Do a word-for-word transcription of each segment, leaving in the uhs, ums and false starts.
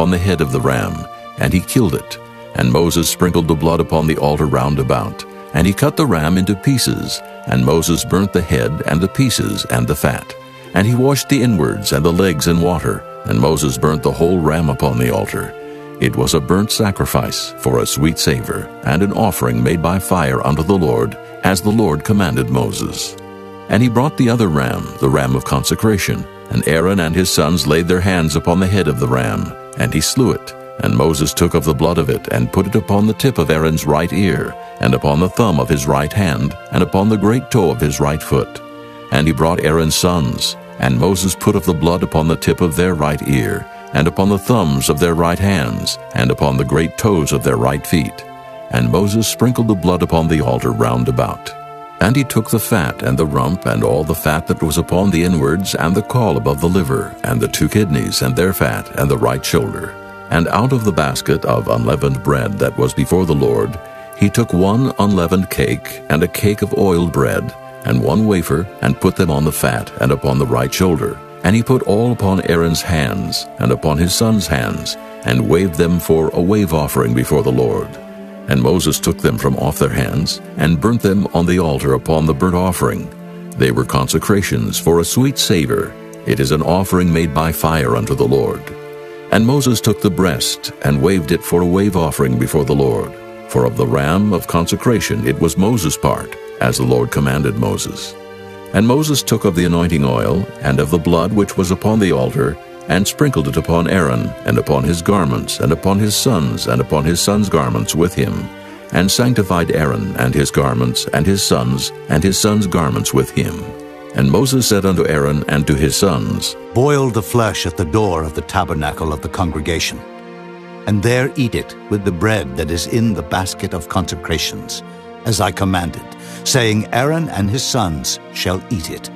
upon the head of the ram, and he killed it. And Moses sprinkled the blood upon the altar round about, and he cut the ram into pieces, and Moses burnt the head and the pieces and the fat. And he washed the inwards and the legs in water, and Moses burnt the whole ram upon the altar. It was a burnt sacrifice for a sweet savor, and an offering made by fire unto the Lord, as the Lord commanded Moses. And he brought the other ram, the ram of consecration, and Aaron and his sons laid their hands upon the head of the ram, and he slew it. And Moses took of the blood of it, and put it upon the tip of Aaron's right ear, and upon the thumb of his right hand, and upon the great toe of his right foot. And he brought Aaron's sons, and Moses put of the blood upon the tip of their right ear, and upon the thumbs of their right hands, and upon the great toes of their right feet. And Moses sprinkled the blood upon the altar round about. And he took the fat and the rump, and all the fat that was upon the inwards, and the caul above the liver, and the two kidneys, and their fat, and the right shoulder. And out of the basket of unleavened bread that was before the Lord, he took one unleavened cake, and a cake of oiled bread, and one wafer, and put them on the fat, and upon the right shoulder. And he put all upon Aaron's hands, and upon his sons' hands, and waved them for a wave offering before the Lord. And Moses took them from off their hands, and burnt them on the altar upon the burnt offering. They were consecrations for a sweet savor. It is an offering made by fire unto the Lord. And Moses took the breast, and waved it for a wave offering before the Lord. For of the ram of consecration it was Moses' part, as the Lord commanded Moses. And Moses took of the anointing oil, and of the blood which was upon the altar, and sprinkled it upon Aaron, and upon his garments, and upon his sons, and upon his sons' garments with him, and sanctified Aaron, and his garments, and his sons, and his sons' garments with him. And Moses said unto Aaron and to his sons, Boil the flesh at the door of the tabernacle of the congregation, and there eat it with the bread that is in the basket of consecrations, as I commanded, saying, Aaron and his sons shall eat it.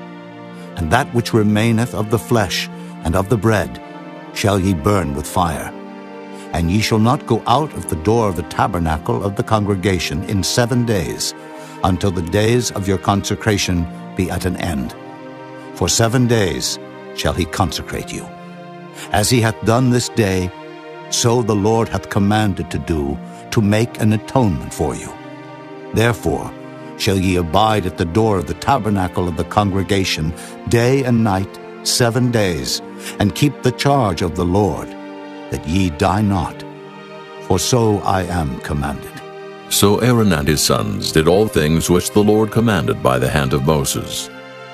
And that which remaineth of the flesh and of the bread shall ye burn with fire. And ye shall not go out of the door of the tabernacle of the congregation in seven days, until the days of your consecration be at an end. For seven days shall he consecrate you. As he hath done this day, so the Lord hath commanded to do, to make an atonement for you. Therefore shall ye abide at the door of the tabernacle of the congregation day and night seven days, and keep the charge of the Lord, that ye die not. For so I am commanded. So Aaron and his sons did all things which the Lord commanded by the hand of Moses.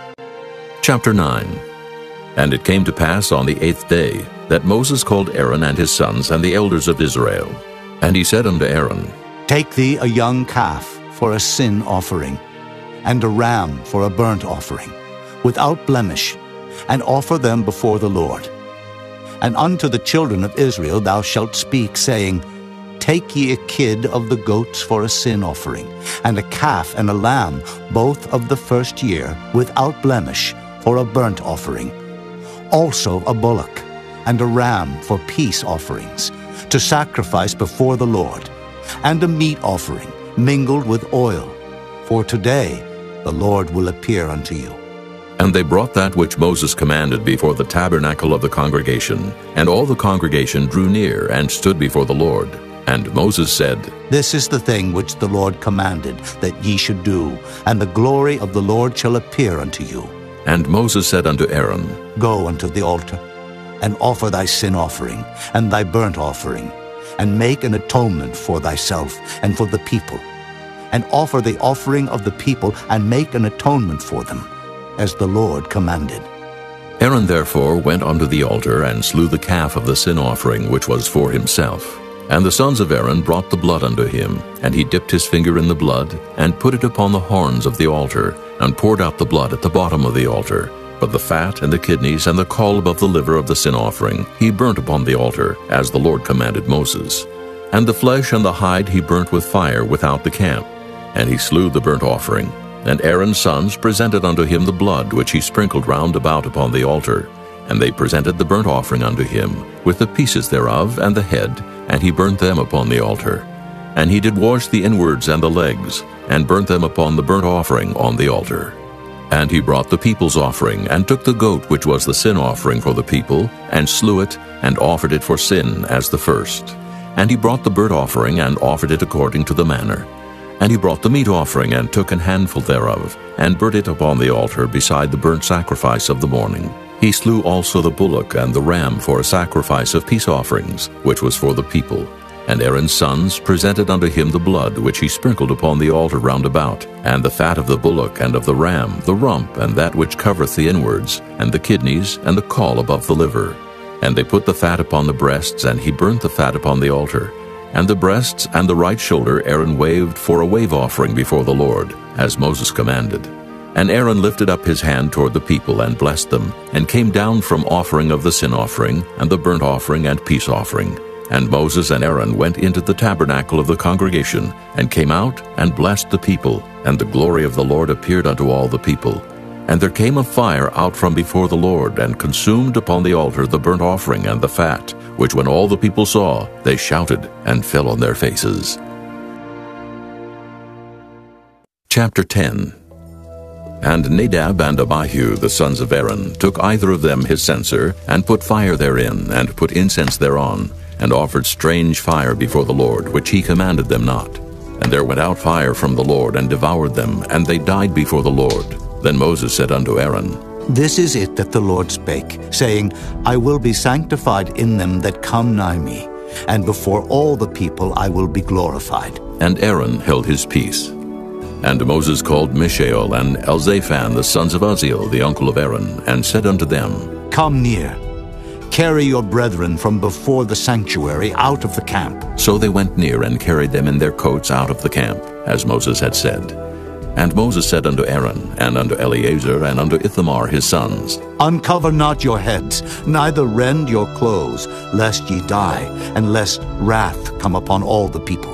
Chapter nine. And it came to pass on the eighth day, that Moses called Aaron and his sons and the elders of Israel. And he said unto Aaron, Take thee a young calf for a sin offering, and a ram for a burnt offering, without blemish, and offer them before the Lord. And unto the children of Israel thou shalt speak, saying, Take ye a kid of the goats for a sin offering, and a calf and a lamb, both of the first year, without blemish, for a burnt offering. Also a bullock, and a ram for peace offerings, to sacrifice before the Lord, and a meat offering, mingled with oil. For today the Lord will appear unto you. And they brought that which Moses commanded before the tabernacle of the congregation. And all the congregation drew near, and stood before the Lord. And Moses said, This is the thing which the Lord commanded, that ye should do, and the glory of the Lord shall appear unto you. And Moses said unto Aaron, Go unto the altar, and offer thy sin offering, and thy burnt offering, and make an atonement for thyself and for the people. And offer the offering of the people, and make an atonement for them, as the Lord commanded. Aaron therefore went unto the altar, and slew the calf of the sin offering which was for himself. And the sons of Aaron brought the blood unto him, and he dipped his finger in the blood, and put it upon the horns of the altar, and poured out the blood at the bottom of the altar. But the fat and the kidneys and the caul above the liver of the sin offering he burnt upon the altar, as the Lord commanded Moses. And the flesh and the hide he burnt with fire without the camp. And he slew the burnt offering. And Aaron's sons presented unto him the blood which he sprinkled round about upon the altar. And they presented the burnt offering unto him, with the pieces thereof and the head, and he burnt them upon the altar. And he did wash the inwards and the legs, and burnt them upon the burnt offering on the altar. And he brought the people's offering, and took the goat which was the sin offering for the people, and slew it, and offered it for sin as the first. And he brought the burnt offering, and offered it according to the manner. And he brought the meat offering, and took an handful thereof, and burnt it upon the altar beside the burnt sacrifice of the morning. He slew also the bullock and the ram for a sacrifice of peace offerings, which was for the people. And Aaron's sons presented unto him the blood which he sprinkled upon the altar round about, and the fat of the bullock and of the ram, the rump, and that which covereth the inwards, and the kidneys, and the caul above the liver. And they put the fat upon the breasts, and he burnt the fat upon the altar. And the breasts and the right shoulder Aaron waved for a wave offering before the Lord, as Moses commanded. And Aaron lifted up his hand toward the people, and blessed them, and came down from offering of the sin offering, and the burnt offering and peace offering. And Moses and Aaron went into the tabernacle of the congregation, and came out, and blessed the people. And the glory of the Lord appeared unto all the people. And there came a fire out from before the Lord, and consumed upon the altar the burnt offering and the fat, which when all the people saw, they shouted, and fell on their faces. Chapter ten. And Nadab and Abihu, the sons of Aaron, took either of them his censer, and put fire therein, and put incense thereon, and offered strange fire before the Lord, which he commanded them not. And there went out fire from the Lord, and devoured them, and they died before the Lord. Then Moses said unto Aaron, This is it that the Lord spake, saying, I will be sanctified in them that come nigh me, and before all the people I will be glorified. And Aaron held his peace. And Moses called Mishael and Elzaphan, the sons of Uzziel, the uncle of Aaron, and said unto them, Come near. Carry your brethren from before the sanctuary out of the camp. So they went near, and carried them in their coats out of the camp, as Moses had said. And Moses said unto Aaron, and unto Eleazar, and unto Ithamar his sons, Uncover not your heads, neither rend your clothes, lest ye die, and lest wrath come upon all the people.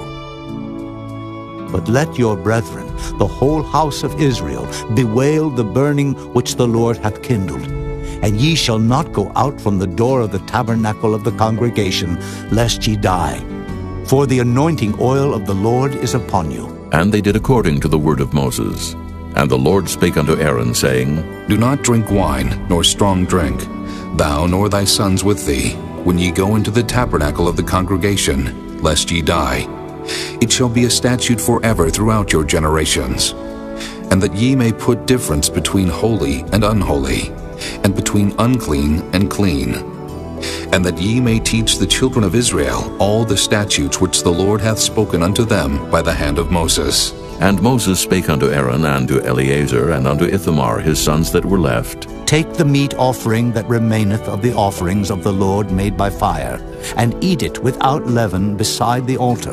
But let your brethren, the whole house of Israel, bewail the burning which the Lord hath kindled. And ye shall not go out from the door of the tabernacle of the congregation, lest ye die. For the anointing oil of the Lord is upon you. And they did according to the word of Moses. And the Lord spake unto Aaron, saying, Do not drink wine, nor strong drink, thou nor thy sons with thee, when ye go into the tabernacle of the congregation, lest ye die. It shall be a statute forever throughout your generations. And that ye may put difference between holy and unholy, and between unclean and clean. And that ye may teach the children of Israel all the statutes which the Lord hath spoken unto them by the hand of Moses. And Moses spake unto Aaron, and to Eleazar, and unto Ithamar his sons that were left, Take the meat offering that remaineth of the offerings of the Lord made by fire, and eat it without leaven beside the altar.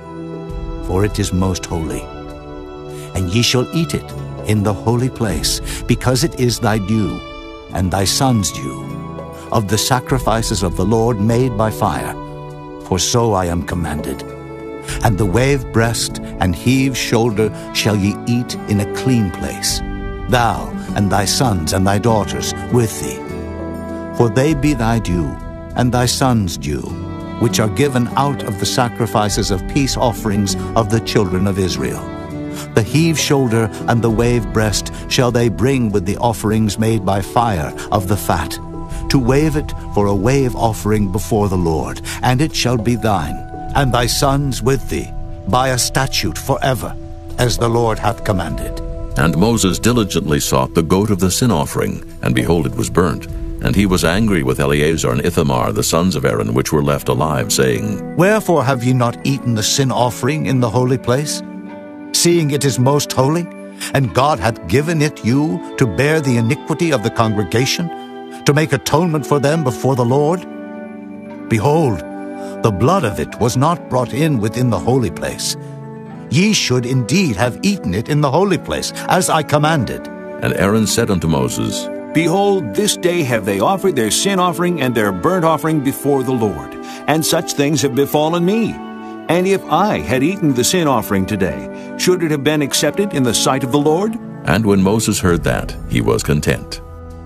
For it is most holy. And ye shall eat it in the holy place, because it is thy due, and thy son's due, of the sacrifices of the Lord made by fire, for so I am commanded. And the wave breast and heave shoulder shall ye eat in a clean place, thou and thy sons and thy daughters with thee. For they be thy due, and thy sons' due, which are given out of the sacrifices of peace offerings of the children of Israel. The heave shoulder and the wave breast shall they bring with the offerings made by fire of the fat, to wave it for a wave offering before the Lord, and it shall be thine, and thy sons with thee, by a statute forever, as the Lord hath commanded. And Moses diligently sought the goat of the sin offering, and behold, it was burnt. And he was angry with Eleazar and Ithamar, the sons of Aaron, which were left alive, saying, Wherefore have ye not eaten the sin offering in the holy place, seeing it is most holy, and God hath given it you to bear the iniquity of the congregation, to make atonement for them before the Lord? Behold, the blood of it was not brought in within the holy place. Ye should indeed have eaten it in the holy place, as I commanded. And Aaron said unto Moses, Behold, this day have they offered their sin offering and their burnt offering before the Lord, and such things have befallen me. And if I had eaten the sin offering today, should it have been accepted in the sight of the Lord? And when Moses heard that, he was content.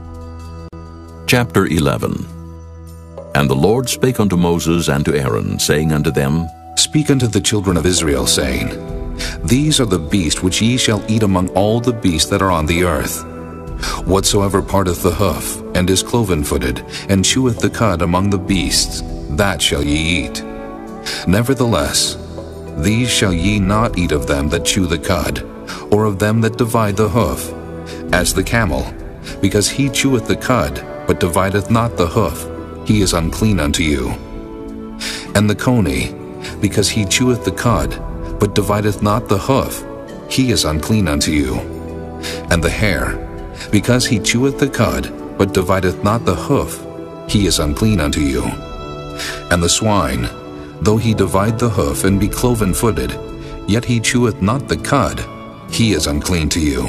Chapter eleven. And the Lord spake unto Moses and to Aaron, saying unto them, Speak unto the children of Israel, saying, These are the beasts which ye shall eat among all the beasts that are on the earth. Whatsoever parteth the hoof, and is cloven-footed, and cheweth the cud among the beasts, that shall ye eat. Nevertheless, these shall ye not eat of them that chew the cud, or of them that divide the hoof, as the camel, because he cheweth the cud, but divideth not the hoof, he is unclean unto you. And the coney, because he cheweth the cud, but divideth not the hoof, he is unclean unto you. And the hare, because he cheweth the cud, but divideth not the hoof, he is unclean unto you. And the swine, though he divide the hoof and be cloven-footed, yet he cheweth not the cud, he is unclean to you.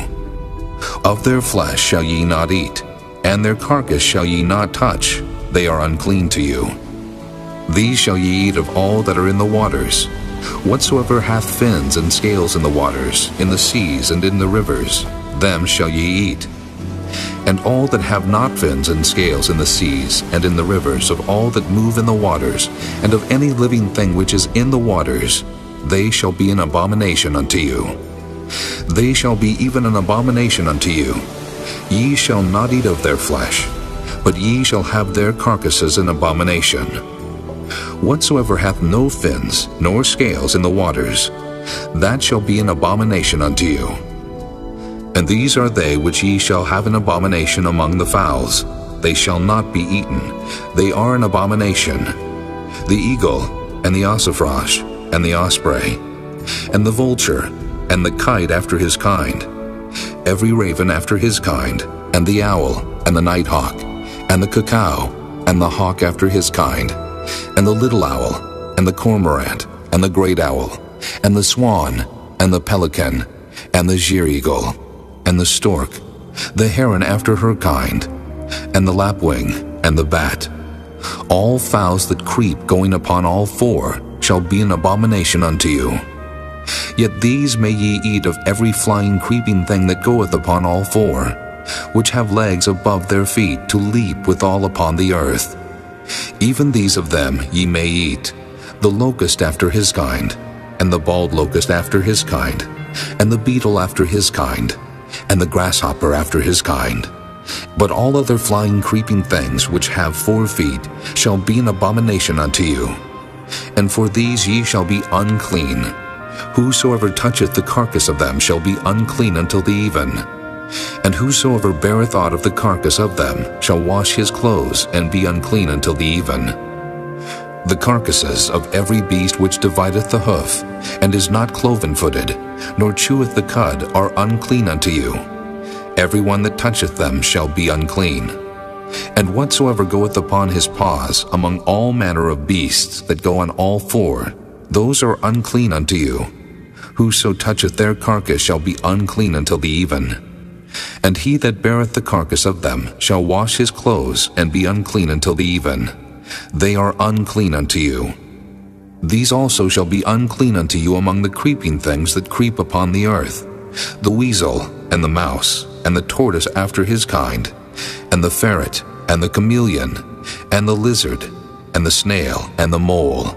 Of their flesh shall ye not eat, and their carcass shall ye not touch, they are unclean to you. These shall ye eat of all that are in the waters. Whatsoever hath fins and scales in the waters, in the seas and in the rivers, them shall ye eat. And all that have not fins and scales in the seas and in the rivers, of all that move in the waters, and of any living thing which is in the waters, they shall be an abomination unto you. They shall be even an abomination unto you. Ye shall not eat of their flesh, but ye shall have their carcasses an abomination. Whatsoever hath no fins nor scales in the waters, that shall be an abomination unto you. And these are they which ye shall have an abomination among the fowls. They shall not be eaten. They are an abomination. The eagle, and the ossifrage, and the osprey, and the vulture, and the kite after his kind, every raven after his kind, and the owl, and the nighthawk, and the cuckoo, and the hawk after his kind, and the little owl, and the cormorant, and the great owl, and the swan, and the pelican, and the jeer-eagle, and the stork, the heron after her kind, and the lapwing, and the bat. All fowls that creep going upon all four shall be an abomination unto you. Yet these may ye eat of every flying creeping thing that goeth upon all four, which have legs above their feet to leap withal upon the earth. Even these of them ye may eat, the locust after his kind, and the bald locust after his kind, and the beetle after his kind, and the grasshopper after his kind. But all other flying creeping things which have four feet shall be an abomination unto you. And for these ye shall be unclean. Whosoever toucheth the carcass of them shall be unclean until the even. And whosoever beareth aught of the carcass of them shall wash his clothes, and be unclean until the even. The carcasses of every beast which divideth the hoof, and is not cloven-footed, nor cheweth the cud, are unclean unto you. Every one that toucheth them shall be unclean. And whatsoever goeth upon his paws among all manner of beasts that go on all four, those are unclean unto you. Whoso toucheth their carcass shall be unclean until the even. And he that beareth the carcass of them shall wash his clothes, and be unclean until the even. They are unclean unto you. These also shall be unclean unto you among the creeping things that creep upon the earth, the weasel, and the mouse, and the tortoise after his kind, and the ferret, and the chameleon, and the lizard, and the snail, and the mole.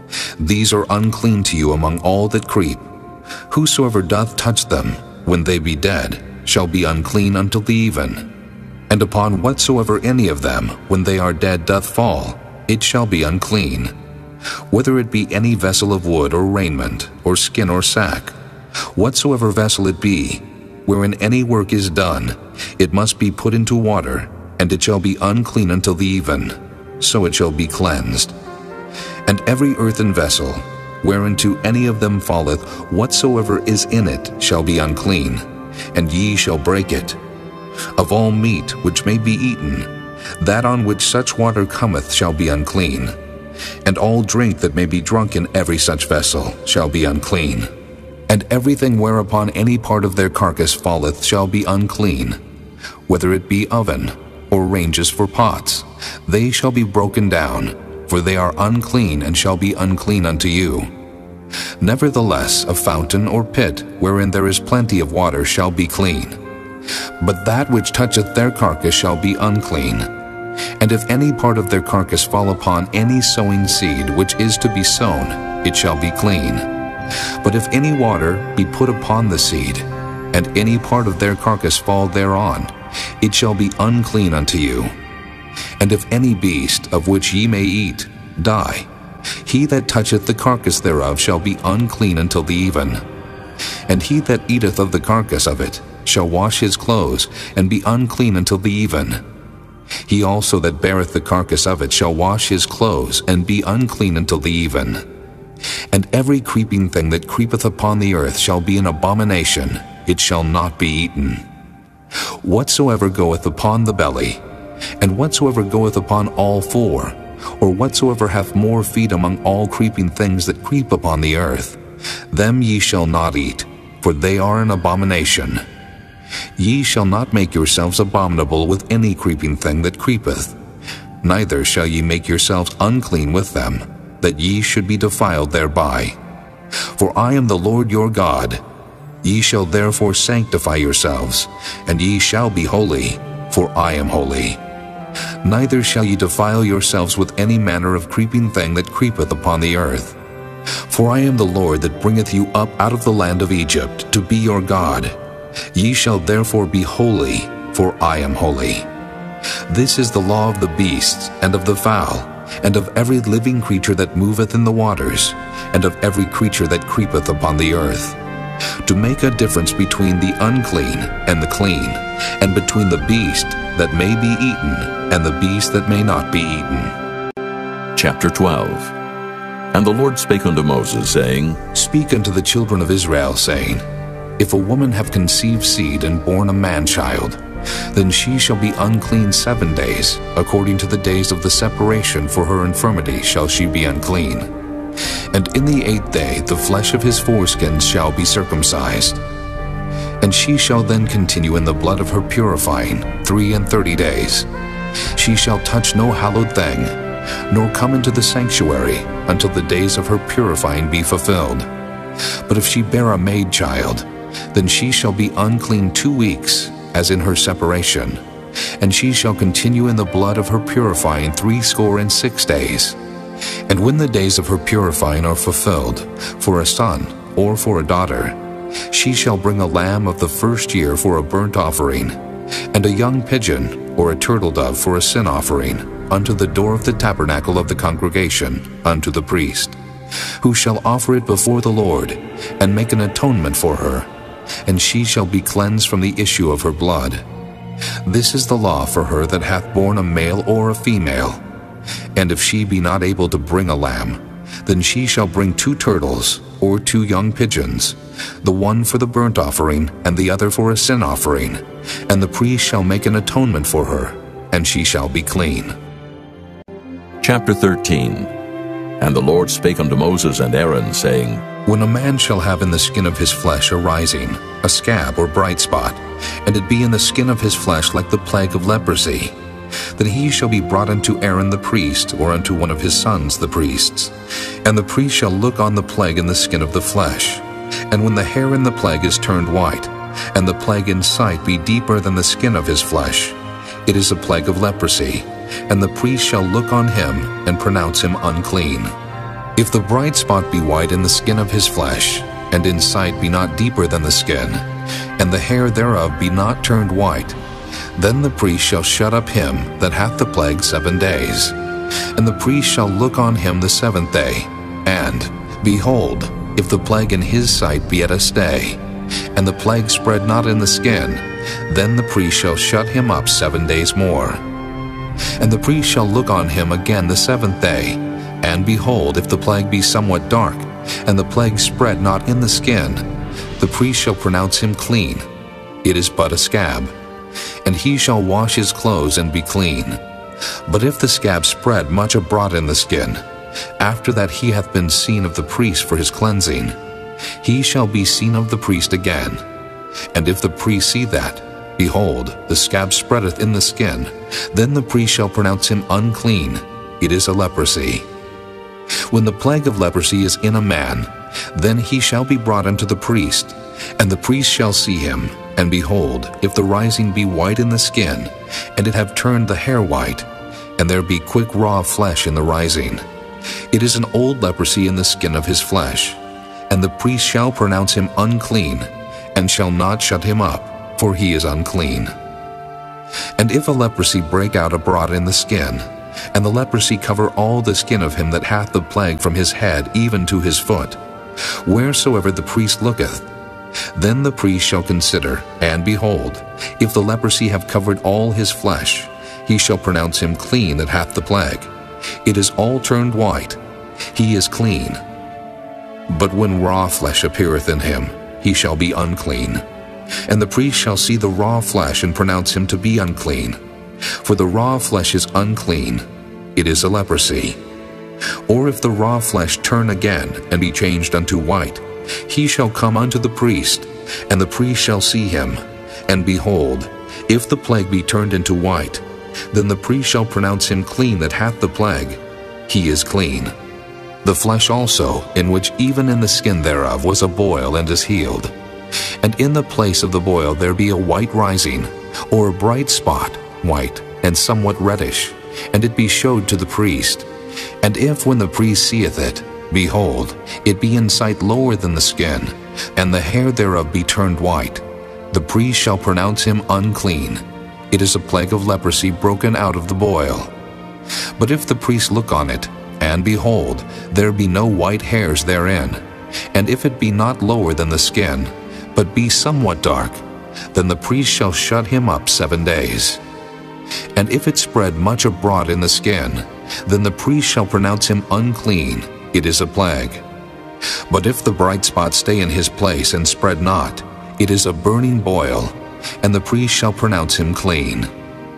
These are unclean to you among all that creep. Whosoever doth touch them, when they be dead, shall be unclean until the even. And upon whatsoever any of them, when they are dead, doth fall, it shall be unclean. Whether it be any vessel of wood or raiment, or skin or sack, whatsoever vessel it be, wherein any work is done, it must be put into water, and it shall be unclean until the even, so it shall be cleansed. And every earthen vessel, whereinto any of them falleth, whatsoever is in it shall be unclean, and ye shall break it. Of all meat which may be eaten, that on which such water cometh shall be unclean, and all drink that may be drunk in every such vessel shall be unclean. And everything whereupon any part of their carcass falleth shall be unclean, whether it be oven, or ranges for pots, they shall be broken down, for they are unclean, and shall be unclean unto you. Nevertheless, a fountain or pit, wherein there is plenty of water, shall be clean. But that which toucheth their carcass shall be unclean. And if any part of their carcass fall upon any sowing seed which is to be sown, it shall be clean. But if any water be put upon the seed, and any part of their carcass fall thereon, it shall be unclean unto you. And if any beast, of which ye may eat, die, he that toucheth the carcass thereof shall be unclean until the even. And he that eateth of the carcass of it shall wash his clothes, and be unclean until the even. He also that beareth the carcass of it shall wash his clothes, and be unclean until the even. And every creeping thing that creepeth upon the earth shall be an abomination, it shall not be eaten. Whatsoever goeth upon the belly, and whatsoever goeth upon all four, or whatsoever hath more feet among all creeping things that creep upon the earth, them ye shall not eat, for they are an abomination. Ye shall not make yourselves abominable with any creeping thing that creepeth, neither shall ye make yourselves unclean with them, that ye should be defiled thereby. For I am the Lord your God. Ye shall therefore sanctify yourselves, and ye shall be holy, for I am holy. Neither shall ye defile yourselves with any manner of creeping thing that creepeth upon the earth. For I am the Lord that bringeth you up out of the land of Egypt, to be your God. Ye shall therefore be holy, for I am holy. This is the law of the beasts, and of the fowl, and of every living creature that moveth in the waters, and of every creature that creepeth upon the earth, to make a difference between the unclean and the clean, and between the beast that may be eaten and the beast that may not be eaten. Chapter twelve. And the Lord spake unto Moses, saying, Speak unto the children of Israel, saying, If a woman have conceived seed and born a man-child, then she shall be unclean seven days, according to the days of the separation for her infirmity shall she be unclean. And in the eighth day the flesh of his foreskins shall be circumcised. And she shall then continue in the blood of her purifying three and thirty days. She shall touch no hallowed thing, nor come into the sanctuary until the days of her purifying be fulfilled. But if she bear a maid child, then she shall be unclean two weeks, as in her separation, and she shall continue in the blood of her purifying threescore and six days. And when the days of her purifying are fulfilled, for a son or for a daughter, she shall bring a lamb of the first year for a burnt offering, and a young pigeon or a turtle dove for a sin offering, unto the door of the tabernacle of the congregation, unto the priest, who shall offer it before the Lord, and make an atonement for her, and she shall be cleansed from the issue of her blood. This is the law for her that hath borne a male or a female. And if she be not able to bring a lamb, then she shall bring two turtles, or two young pigeons, the one for the burnt offering, and the other for a sin offering, and the priest shall make an atonement for her, and she shall be clean. Chapter thirteen. And the Lord spake unto Moses and Aaron, saying, When a man shall have in the skin of his flesh a rising, a scab or bright spot, and it be in the skin of his flesh like the plague of leprosy, then he shall be brought unto Aaron the priest, or unto one of his sons the priests. And the priest shall look on the plague in the skin of the flesh. And when the hair in the plague is turned white, and the plague in sight be deeper than the skin of his flesh, it is a plague of leprosy, and the priest shall look on him, and pronounce him unclean. If the bright spot be white in the skin of his flesh, and in sight be not deeper than the skin, and the hair thereof be not turned white, then the priest shall shut up him that hath the plague seven days. And the priest shall look on him the seventh day, and, behold, if the plague in his sight be at a stay, and the plague spread not in the skin, then the priest shall shut him up seven days more. And the priest shall look on him again the seventh day, and behold, if the plague be somewhat dark, and the plague spread not in the skin, the priest shall pronounce him clean. It is but a scab. And he shall wash his clothes and be clean. But if the scab spread much abroad in the skin, after that he hath been seen of the priest for his cleansing, he shall be seen of the priest again. And if the priest see that, behold, the scab spreadeth in the skin, then the priest shall pronounce him unclean. It is a leprosy. When the plague of leprosy is in a man, then he shall be brought unto the priest, and the priest shall see him. And behold, if the rising be white in the skin, and it have turned the hair white, and there be quick raw flesh in the rising, it is an old leprosy in the skin of his flesh. And the priest shall pronounce him unclean, and shall not shut him up, for he is unclean. And if a leprosy break out abroad in the skin, and the leprosy cover all the skin of him that hath the plague from his head even to his foot, wheresoever the priest looketh, then the priest shall consider, and behold, if the leprosy have covered all his flesh, he shall pronounce him clean that hath the plague. It is all turned white, he is clean. But when raw flesh appeareth in him, he shall be unclean. And the priest shall see the raw flesh, and pronounce him to be unclean. For the raw flesh is unclean, it is a leprosy. Or if the raw flesh turn again, and be changed unto white, he shall come unto the priest, and the priest shall see him. And behold, if the plague be turned into white, then the priest shall pronounce him clean that hath the plague. He is clean. The flesh also, in which even in the skin thereof was a boil, and is healed. And in the place of the boil there be a white rising, or a bright spot, white, and somewhat reddish, and it be showed to the priest. And if when the priest seeth it, behold, it be in sight lower than the skin, and the hair thereof be turned white, the priest shall pronounce him unclean. It is a plague of leprosy broken out of the boil. But if the priest look on it, and behold, there be no white hairs therein, and if it be not lower than the skin, but be somewhat dark, then the priest shall shut him up seven days. And if it spread much abroad in the skin, then the priest shall pronounce him unclean. It is a plague. But if the bright spot stay in his place, and spread not, it is a burning boil, and the priest shall pronounce him clean.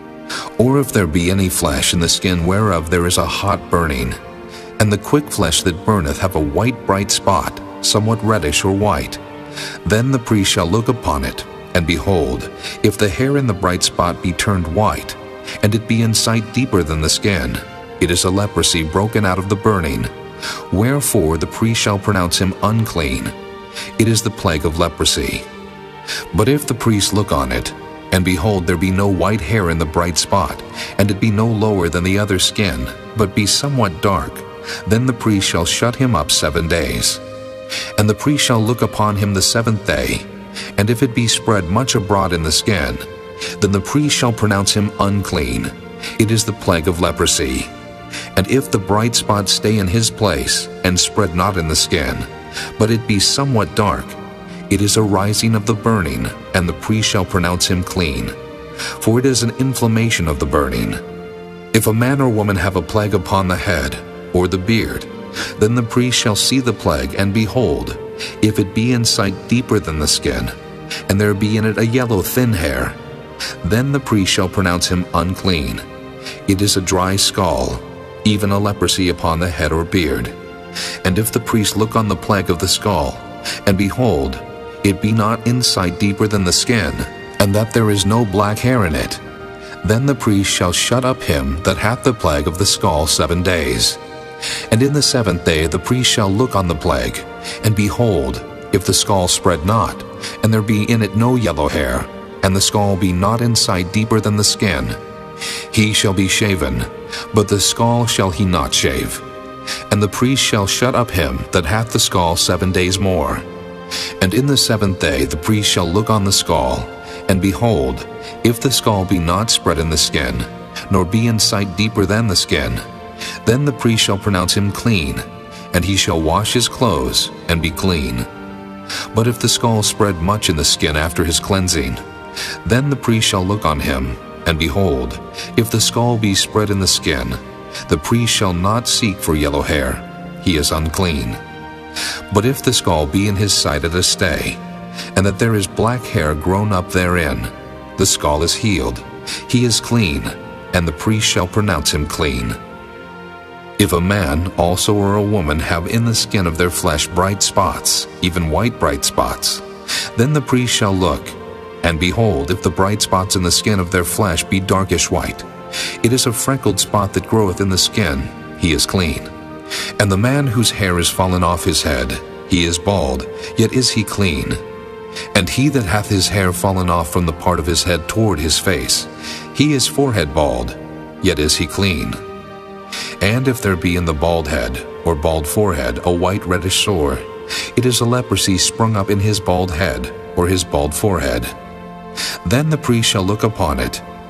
Or if there be any flesh in the skin whereof there is a hot burning, and the quick flesh that burneth have a white bright spot, somewhat reddish or white, then the priest shall look upon it, and behold, if the hair in the bright spot be turned white, and it be in sight deeper than the skin, it is a leprosy broken out of the burning. Wherefore the priest shall pronounce him unclean. It is the plague of leprosy. But if the priest look on it, and behold, there be no white hair in the bright spot, and it be no lower than the other skin, but be somewhat dark, then the priest shall shut him up seven days. And the priest shall look upon him the seventh day, and if it be spread much abroad in the skin, then the priest shall pronounce him unclean. It is the plague of leprosy. And if the bright spot stay in his place, and spread not in the skin, but it be somewhat dark, it is a rising of the burning, and the priest shall pronounce him clean. For it is an inflammation of the burning. If a man or woman have a plague upon the head, or the beard, then the priest shall see the plague, and behold, if it be in sight deeper than the skin, and there be in it a yellow thin hair, then the priest shall pronounce him unclean. It is a dry scall, even a leprosy upon the head or beard. And if the priest look on the plague of the skull, and behold, it be not in sight deeper than the skin, and that there is no black hair in it, then the priest shall shut up him that hath the plague of the skull seven days. And in the seventh day the priest shall look on the plague, and behold, if the skull spread not, and there be in it no yellow hair, and the skull be not in sight deeper than the skin, he shall be shaven, but the skull shall he not shave. And the priest shall shut up him that hath the skull seven days more. And in the seventh day the priest shall look on the skull, and behold, if the skull be not spread in the skin, nor be in sight deeper than the skin, then the priest shall pronounce him clean, and he shall wash his clothes, and be clean. But if the skull spread much in the skin after his cleansing, then the priest shall look on him, and behold, if the skull be spread in the skin, the priest shall not seek for yellow hair, he is unclean. But if the skull be in his sight at a stay, and that there is black hair grown up therein, the skull is healed, he is clean, and the priest shall pronounce him clean. If a man also or a woman have in the skin of their flesh bright spots, even white bright spots, then the priest shall look, and behold, if the bright spots in the skin of their flesh be darkish white, it is a freckled spot that groweth in the skin, he is clean. And the man whose hair is fallen off his head, he is bald, yet is he clean. And he that hath his hair fallen off from the part of his head toward his face, he is forehead bald, yet is he clean. And if there be in the bald head, or bald forehead, a white reddish sore, it is a leprosy sprung up in his bald head, or his bald forehead. Then the priest shall look upon it,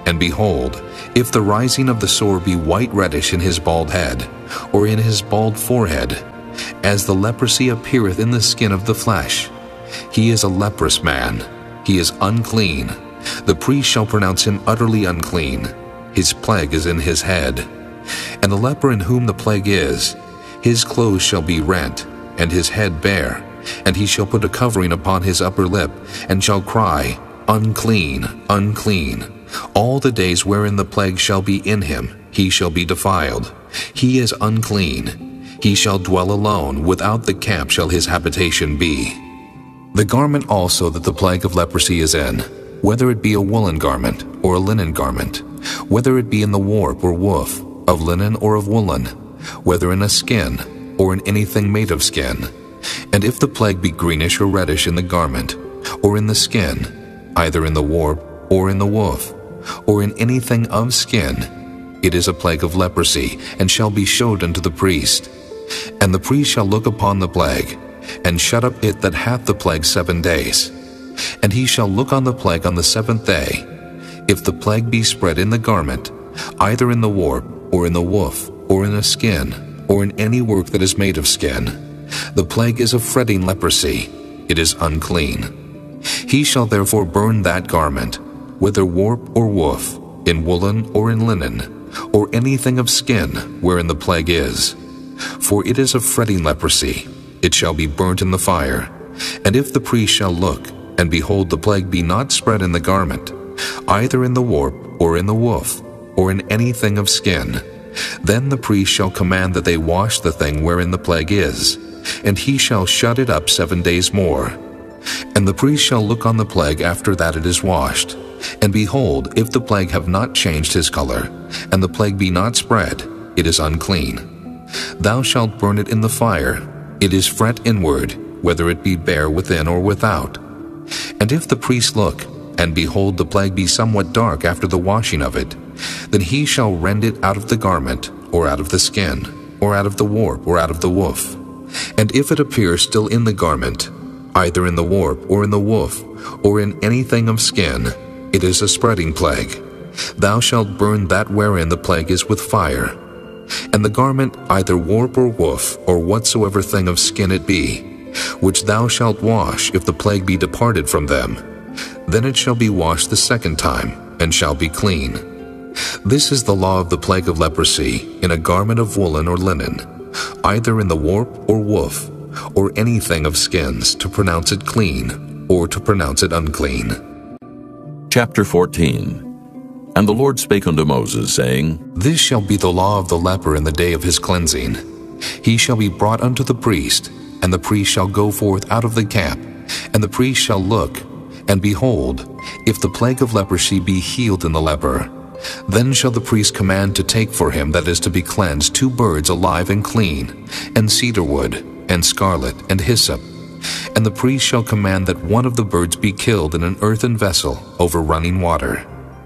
And behold, if the rising of the sore be white reddish in his bald head, or in his bald forehead, as the leprosy appeareth in the skin of the flesh, he is a leprous man, he is unclean. The priest shall pronounce him utterly unclean. His plague is in his head. And the leper in whom the plague is, his clothes shall be rent, and his head bare, and he shall put a covering upon his upper lip, and shall cry, Unclean, unclean. All the days wherein the plague shall be in him, he shall be defiled. He is unclean. He shall dwell alone, without the camp shall his habitation be. The garment also that the plague of leprosy is in, whether it be a woolen garment or a linen garment, whether it be in the warp or woof, of linen or of woolen, whether in a skin or in anything made of skin. And if the plague be greenish or reddish in the garment, or in the skin, either in the warp or in the woof, or in anything of skin, it is a plague of leprosy, and shall be showed unto the priest. And the priest shall look upon the plague, and shut up it that hath the plague seven days. And he shall look on the plague on the seventh day. If the plague be spread in the garment, either in the warp, or in the woof, or in a skin, or in any work that is made of skin, the plague is a fretting leprosy, it is unclean. He shall therefore burn that garment, whether warp or woof, in woolen or in linen, or anything of skin wherein the plague is. For it is a fretting leprosy, it shall be burnt in the fire. And if the priest shall look, and behold the plague be not spread in the garment, either in the warp, or in the woof, or in anything of skin, then the priest shall command that they wash the thing wherein the plague is, and he shall shut it up seven days more. And the priest shall look on the plague after that it is washed. And behold, if the plague have not changed his color, and the plague be not spread, it is unclean. Thou shalt burn it in the fire. It is fret inward, whether it be bare within or without. And if the priest look, and behold the plague be somewhat dark after the washing of it, then he shall rend it out of the garment, or out of the skin, or out of the warp, or out of the woof. And if it appear still in the garment, either in the warp, or in the woof, or in anything of skin, it is a spreading plague. Thou shalt burn that wherein the plague is with fire. And the garment, either warp or woof, or whatsoever thing of skin it be, which thou shalt wash if the plague be departed from them, then it shall be washed the second time, and shall be clean. This is the law of the plague of leprosy, in a garment of woolen or linen, either in the warp or woof, or anything of skins, to pronounce it clean, or to pronounce it unclean. Chapter fourteen. And the Lord spake unto Moses, saying, This shall be the law of the leper in the day of his cleansing. He shall be brought unto the priest, and the priest shall go forth out of the camp, and the priest shall look, and behold, if the plague of leprosy be healed in the leper, then shall the priest command to take for him that is to be cleansed two birds alive and clean, and cedar wood, and scarlet, and hyssop. And the priest shall command that one of the birds be killed in an earthen vessel over running water.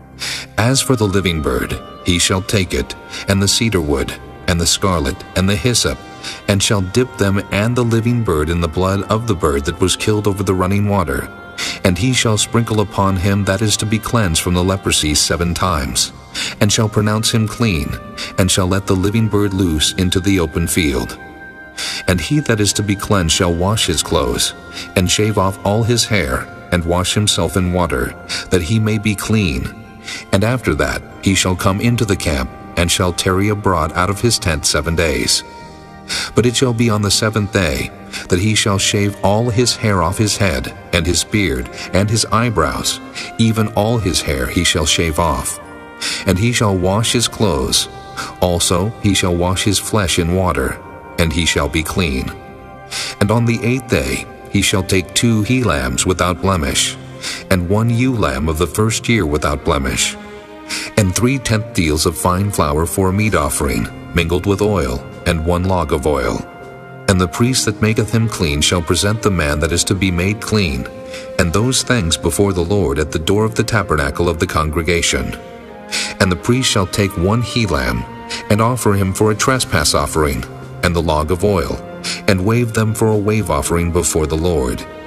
As for the living bird, he shall take it, and the cedar wood, and the scarlet, and the hyssop, and shall dip them and the living bird in the blood of the bird that was killed over the running water. And he shall sprinkle upon him that is to be cleansed from the leprosy seven times, and shall pronounce him clean, and shall let the living bird loose into the open field. And he that is to be cleansed shall wash his clothes, and shave off all his hair, and wash himself in water, that he may be clean. And after that he shall come into the camp, and shall tarry abroad out of his tent seven days. But it shall be on the seventh day that he shall shave all his hair off his head, and his beard, and his eyebrows, even all his hair he shall shave off. And he shall wash his clothes. Also he shall wash his flesh in water, and he shall be clean. And on the eighth day he shall take two he-lambs without blemish, and one ewe-lamb of the first year without blemish, and three tenth deals of fine flour for a meat offering, mingled with oil, and one log of oil. And the priest that maketh him clean shall present the man that is to be made clean, and those things before the Lord at the door of the tabernacle of the congregation. And the priest shall take one he-lamb, and offer him for a trespass offering, and the log of oil, and wave them for a wave offering before the Lord.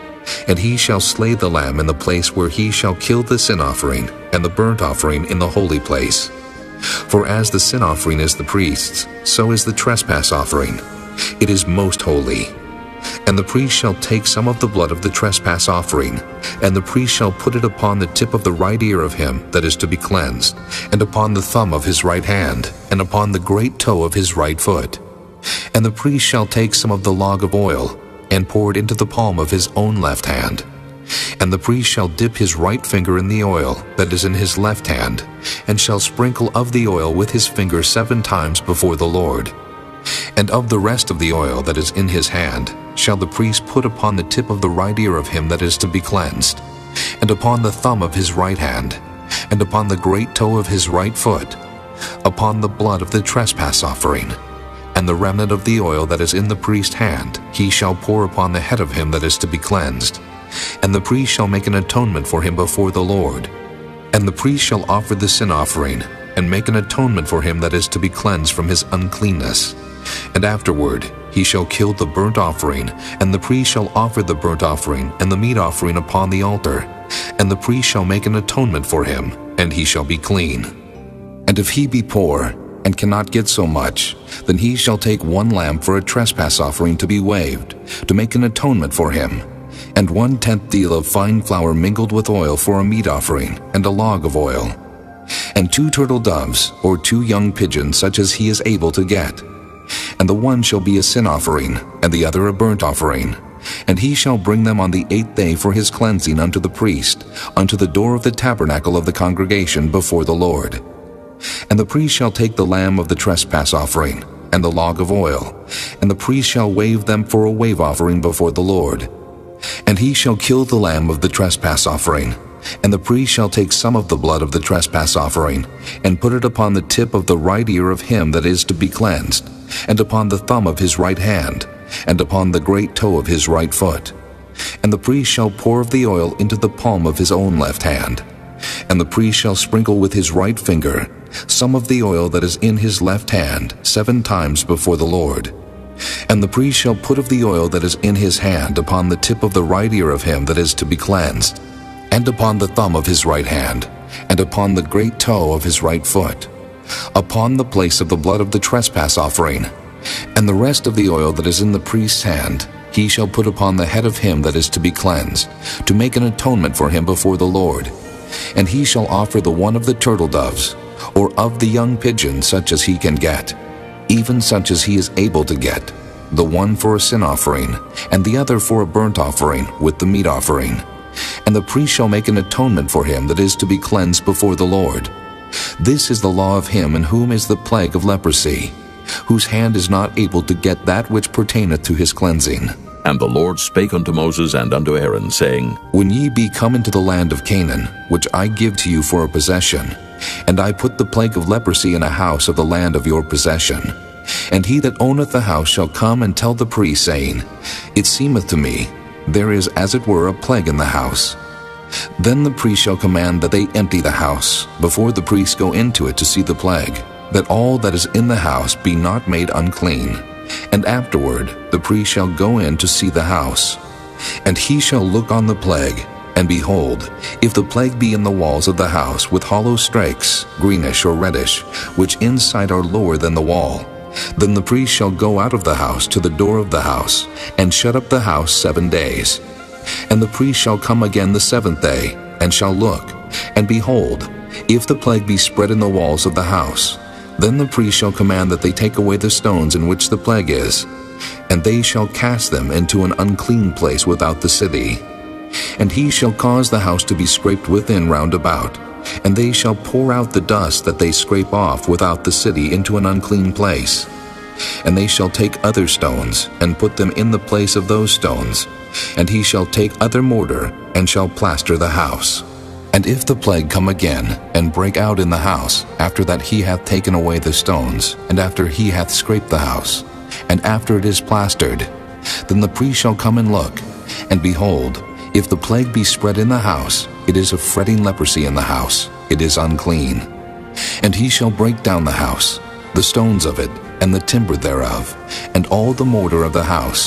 And he shall slay the lamb in the place where he shall kill the sin offering, and the burnt offering in the holy place. For as the sin offering is the priest's, so is the trespass offering. It is most holy. And the priest shall take some of the blood of the trespass offering, and the priest shall put it upon the tip of the right ear of him that is to be cleansed, and upon the thumb of his right hand, and upon the great toe of his right foot. And the priest shall take some of the log of oil, and pour it into the palm of his own left hand. And the priest shall dip his right finger in the oil that is in his left hand, and shall sprinkle of the oil with his finger seven times before the Lord. And of the rest of the oil that is in his hand shall the priest put upon the tip of the right ear of him that is to be cleansed, and upon the thumb of his right hand, and upon the great toe of his right foot, upon the blood of the trespass offering. And the remnant of the oil that is in the priest's hand he shall pour upon the head of him that is to be cleansed. And the priest shall make an atonement for him before the Lord. And the priest shall offer the sin offering, and make an atonement for him that is to be cleansed from his uncleanness. And afterward he shall kill the burnt offering, and the priest shall offer the burnt offering and the meat offering upon the altar. And the priest shall make an atonement for him, and he shall be clean. And if he be poor, and cannot get so much, then he shall take one lamb for a trespass offering to be waved, to make an atonement for him, and one-tenth deal of fine flour mingled with oil for a meat offering, and a log of oil, and two turtle doves, or two young pigeons, such as he is able to get. And the one shall be a sin offering, and the other a burnt offering. And he shall bring them on the eighth day for his cleansing unto the priest, unto the door of the tabernacle of the congregation before the Lord. And the priest shall take the lamb of the trespass offering, and the log of oil, and the priest shall wave them for a wave offering before the Lord. And he shall kill the lamb of the trespass offering, and the priest shall take some of the blood of the trespass offering, and put it upon the tip of the right ear of him that is to be cleansed, and upon the thumb of his right hand, and upon the great toe of his right foot. And the priest shall pour of the oil into the palm of his own left hand. And the priest shall sprinkle with his right finger some of the oil that is in his left hand seven times before the Lord. And the priest shall put of the oil that is in his hand upon the tip of the right ear of him that is to be cleansed, and upon the thumb of his right hand, and upon the great toe of his right foot, upon the place of the blood of the trespass offering. And the rest of the oil that is in the priest's hand he shall put upon the head of him that is to be cleansed, to make an atonement for him before the Lord. And he shall offer the one of the turtle doves, or of the young pigeon, such as he can get, even such as he is able to get, the one for a sin offering, and the other for a burnt offering with the meat offering. And the priest shall make an atonement for him that is to be cleansed before the Lord. This is the law of him in whom is the plague of leprosy, whose hand is not able to get that which pertaineth to his cleansing. And the Lord spake unto Moses and unto Aaron, saying, When ye be come into the land of Canaan, which I give to you for a possession, and I put the plague of leprosy in a house of the land of your possession, and he that owneth the house shall come and tell the priest, saying, It seemeth to me, there is as it were a plague in the house. Then the priest shall command that they empty the house, before the priests go into it to see the plague, that all that is in the house be not made unclean. And afterward the priest shall go in to see the house. And he shall look on the plague, and behold, if the plague be in the walls of the house with hollow strakes, greenish or reddish, which inside are lower than the wall, then the priest shall go out of the house to the door of the house, and shut up the house seven days. And the priest shall come again the seventh day, and shall look, and behold, if the plague be spread in the walls of the house, then the priest shall command that they take away the stones in which the plague is, and they shall cast them into an unclean place without the city. And he shall cause the house to be scraped within round about, and they shall pour out the dust that they scrape off without the city into an unclean place. And they shall take other stones, and put them in the place of those stones, and he shall take other mortar, and shall plaster the house. And if the plague come again, and break out in the house, after that he hath taken away the stones, and after he hath scraped the house, and after it is plastered, then the priest shall come and look, and behold, if the plague be spread in the house, it is a fretting leprosy in the house, it is unclean. And he shall break down the house, the stones of it, and the timber thereof, and all the mortar of the house,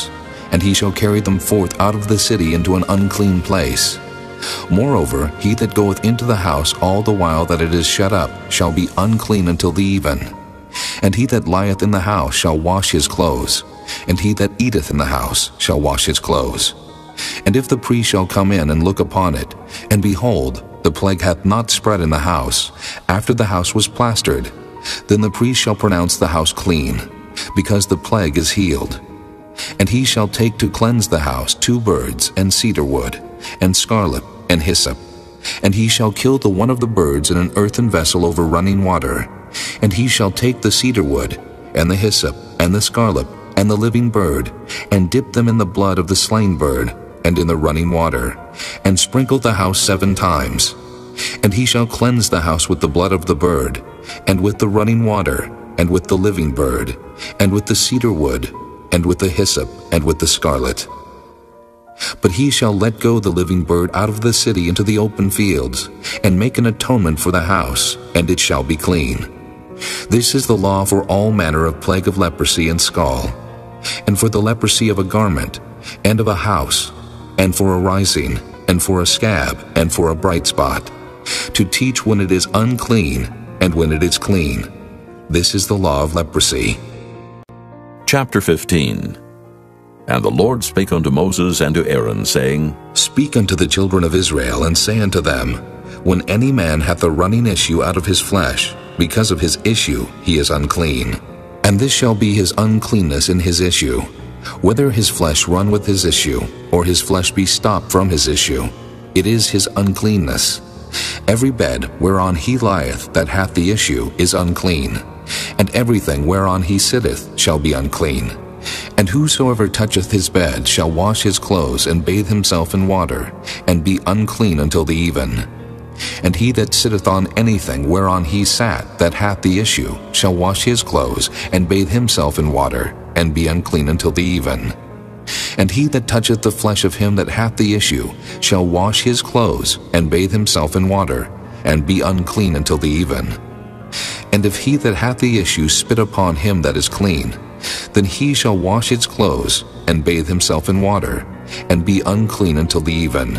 and he shall carry them forth out of the city into an unclean place. Moreover, he that goeth into the house all the while that it is shut up shall be unclean until the even. And he that lieth in the house shall wash his clothes, and he that eateth in the house shall wash his clothes. And if the priest shall come in and look upon it, and behold, the plague hath not spread in the house, after the house was plastered, then the priest shall pronounce the house clean, because the plague is healed. And he shall take to cleanse the house two birds, and cedar wood, and scarlet, and hyssop. And he shall kill the one of the birds in an earthen vessel over running water. And he shall take the cedar wood, and the hyssop, and the scarlet, and the living bird, and dip them in the blood of the slain bird, and in the running water, and sprinkle the house seven times. And he shall cleanse the house with the blood of the bird, and with the running water, and with the living bird, and with the cedar wood, and with the hyssop, and with the scarlet. But he shall let go the living bird out of the city into the open fields, and make an atonement for the house, and it shall be clean. This is the law for all manner of plague of leprosy and scall, and for the leprosy of a garment, and of a house, and for a rising, and for a scab, and for a bright spot, to teach when it is unclean, and when it is clean. This is the law of leprosy. Chapter fifteen. And the Lord spake unto Moses and to Aaron, saying, Speak unto the children of Israel, and say unto them, When any man hath a running issue out of his flesh, because of his issue he is unclean. And this shall be his uncleanness in his issue, whether his flesh run with his issue, or his flesh be stopped from his issue, it is his uncleanness. Every bed whereon he lieth that hath the issue is unclean, and everything whereon he sitteth shall be unclean. And whosoever toucheth his bed shall wash his clothes, and bathe himself in water, and be unclean until the even. And he that sitteth on anything whereon he sat that hath the issue shall wash his clothes, and bathe himself in water, and be unclean until the even. And he that toucheth the flesh of him that hath the issue shall wash his clothes, and bathe himself in water, and be unclean until the even. And if he that hath the issue spit upon him that is clean, then he shall wash his clothes, and bathe himself in water, and be unclean until the even.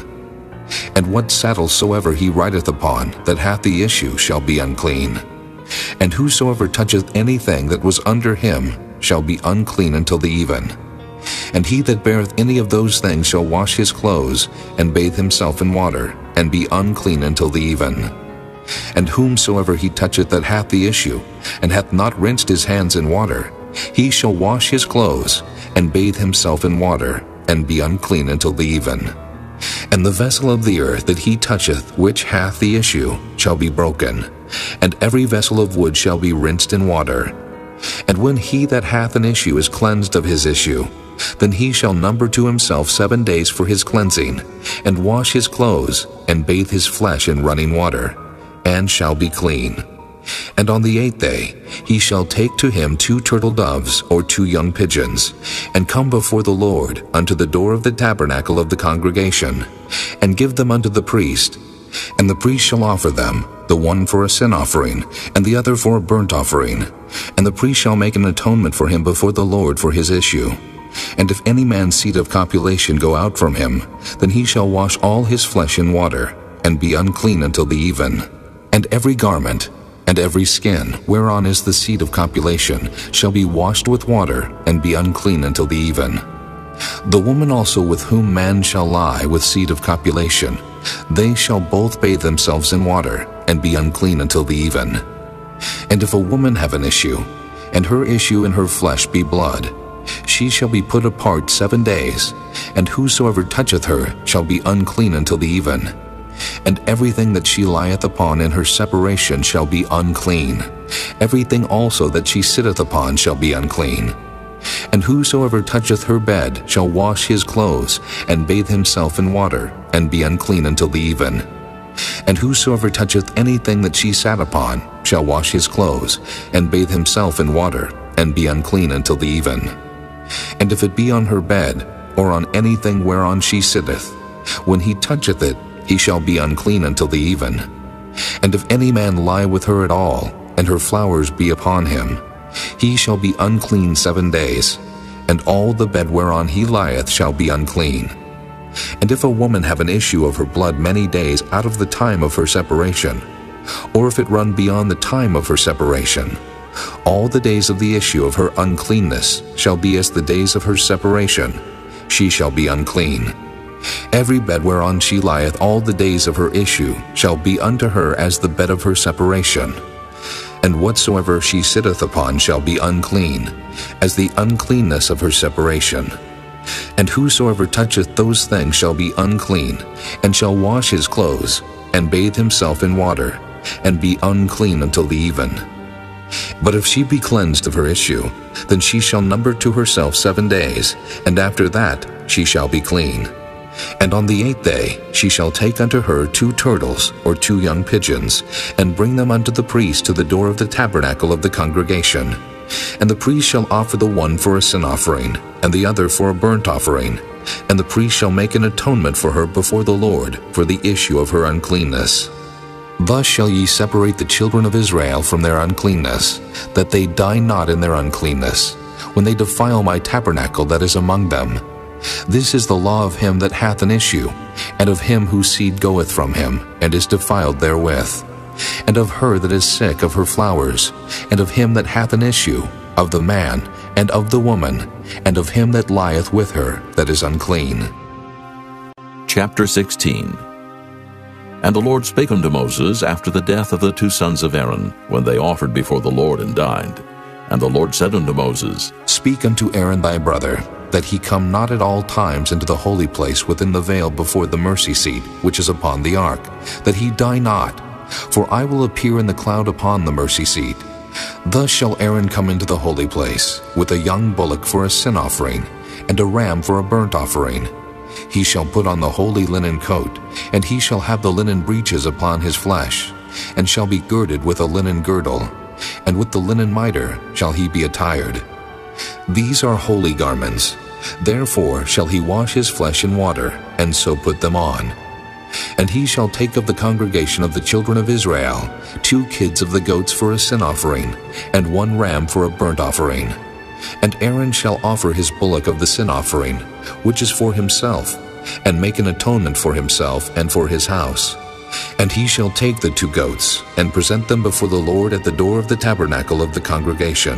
And what saddle soever he rideth upon that hath the issue shall be unclean. And whosoever toucheth anything that was under him shall be unclean until the even. And he that beareth any of those things shall wash his clothes, and bathe himself in water, and be unclean until the even. And whomsoever he toucheth that hath the issue, and hath not rinsed his hands in water, he shall wash his clothes, and bathe himself in water, and be unclean until the even. And the vessel of the earth that he toucheth which hath the issue shall be broken, and every vessel of wood shall be rinsed in water. And when he that hath an issue is cleansed of his issue, then he shall number to himself seven days for his cleansing, and wash his clothes, and bathe his flesh in running water, and shall be clean. And on the eighth day he shall take to him two turtle doves or two young pigeons, and come before the Lord unto the door of the tabernacle of the congregation, and give them unto the priest. And the priest shall offer them, the one for a sin offering, and the other for a burnt offering. And the priest shall make an atonement for him before the Lord for his issue. And if any man's seed of copulation go out from him, then he shall wash all his flesh in water, and be unclean until the even. And every garment, and every skin, whereon is the seed of copulation, shall be washed with water, and be unclean until the even. The woman also with whom man shall lie with seed of copulation, they shall both bathe themselves in water, and be unclean until the even. And if a woman have an issue, and her issue in her flesh be blood, she shall be put apart seven days, and whosoever toucheth her shall be unclean until the even. And everything that she lieth upon in her separation shall be unclean. Everything also that she sitteth upon shall be unclean. And whosoever toucheth her bed shall wash his clothes, and bathe himself in water, and be unclean until the even. And whosoever toucheth anything that she sat upon shall wash his clothes, and bathe himself in water, and be unclean until the even. And if it be on her bed, or on anything whereon she sitteth, when he toucheth it, he shall be unclean until the even. And if any man lie with her at all, and her flowers be upon him, he shall be unclean seven days. and all the bed whereon he lieth shall be unclean. And if a woman have an issue of her blood many days out of the time of her separation, or if it run beyond the time of her separation, all the days of the issue of her uncleanness shall be as the days of her separation. She shall be unclean. Every bed whereon she lieth all the days of her issue shall be unto her as the bed of her separation. And whatsoever she sitteth upon shall be unclean, as the uncleanness of her separation. And whosoever toucheth those things shall be unclean, and shall wash his clothes, and bathe himself in water, and be unclean until the even. But if she be cleansed of her issue, then she shall number to herself seven days, and after that she shall be clean. And on the eighth day she shall take unto her two turtles or two young pigeons, and bring them unto the priest to the door of the tabernacle of the congregation. And the priest shall offer the one for a sin offering, and the other for a burnt offering. And the priest shall make an atonement for her before the Lord for the issue of her uncleanness. Thus shall ye separate the children of Israel from their uncleanness, that they die not in their uncleanness, when they defile my tabernacle that is among them. This is the law of him that hath an issue, and of him whose seed goeth from him, and is defiled therewith, and of her that is sick of her flowers, and of him that hath an issue, of the man, and of the woman, and of him that lieth with her that is unclean. Chapter sixteen. And the Lord spake unto Moses after the death of the two sons of Aaron, when they offered before the Lord and died. And the Lord said unto Moses, Speak unto Aaron thy brother, that he come not at all times into the holy place within the veil before the mercy seat, which is upon the ark, that he die not. For I will appear in the cloud upon the mercy seat. Thus shall Aaron come into the holy place, with a young bullock for a sin offering, and a ram for a burnt offering. He shall put on the holy linen coat, and he shall have the linen breeches upon his flesh, and shall be girded with a linen girdle, and with the linen mitre shall he be attired. These are holy garments. Therefore shall he wash his flesh in water, and so put them on. And he shall take of the congregation of the children of Israel two kids of the goats for a sin offering, and one ram for a burnt offering. And Aaron shall offer his bullock of the sin offering, which is for himself, and make an atonement for himself and for his house. And he shall take the two goats, and present them before the Lord at the door of the tabernacle of the congregation.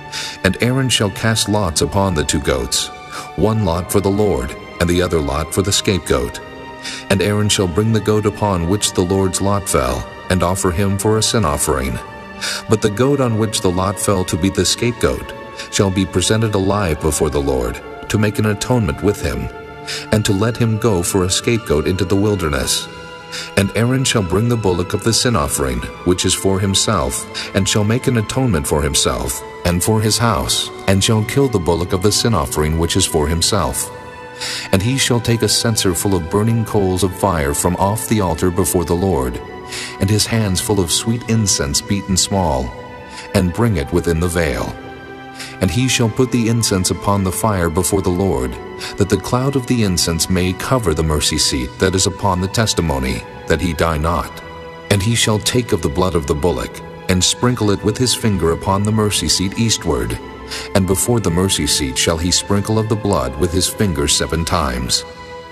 And Aaron shall cast lots upon the two goats, one lot for the Lord, and the other lot for the scapegoat. And Aaron shall bring the goat upon which the Lord's lot fell, and offer him for a sin offering. But the goat on which the lot fell to be the scapegoat shall be presented alive before the Lord, to make an atonement with him, and to let him go for a scapegoat into the wilderness. And Aaron shall bring the bullock of the sin offering, which is for himself, and shall make an atonement for himself, and for his house, and shall kill the bullock of the sin offering which is for himself. And he shall take a censer full of burning coals of fire from off the altar before the Lord, and his hands full of sweet incense beaten small, and bring it within the veil. And he shall put the incense upon the fire before the Lord, that the cloud of the incense may cover the mercy seat that is upon the testimony, that he die not. And he shall take of the blood of the bullock, and sprinkle it with his finger upon the mercy seat eastward, and before the mercy seat shall he sprinkle of the blood with his finger seven times.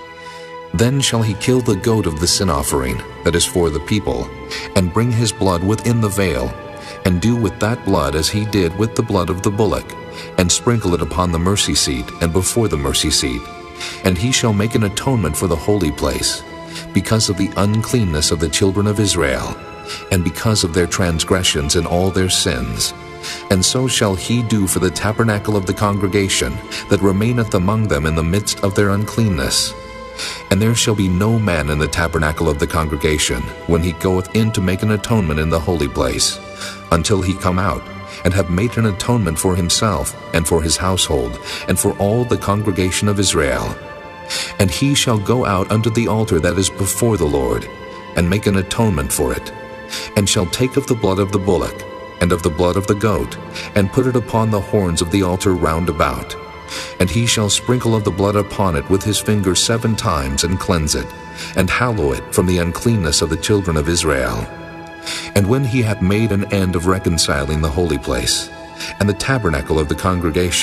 Then shall he kill the goat of the sin offering, that is for the people, and bring his blood within the veil, and do with that blood as he did with the blood of the bullock, and sprinkle it upon the mercy seat and before the mercy seat. And he shall make an atonement for the holy place, because of the uncleanness of the children of Israel, and because of their transgressions and all their sins. And so shall he do for the tabernacle of the congregation that remaineth among them in the midst of their uncleanness. And there shall be no man in the tabernacle of the congregation, when he goeth in to make an atonement in the holy place, until he come out, and have made an atonement for himself, and for his household, and for all the congregation of Israel. And he shall go out unto the altar that is before the Lord, and make an atonement for it, and shall take of the blood of the bullock, and of the blood of the goat, and put it upon the horns of the altar round about. And he shall sprinkle of the blood upon it with his finger seven times, and cleanse it, and hallow it from the uncleanness of the children of Israel. And when he hath made an end of reconciling the holy place, and the tabernacle of the congregation,